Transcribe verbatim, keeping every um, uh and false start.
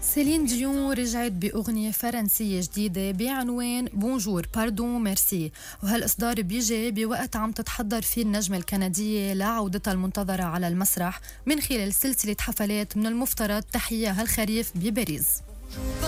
سيلين ديون رجعت بأغنية فرنسية جديدة بعنوان بونجور باردون ميرسي، وهالإصدار بيجي بوقت عم تتحضر فيه النجمة الكندية لعودتها المنتظرة على المسرح من خلال سلسلة حفلات من المفترض تحييها هالخريف بباريس.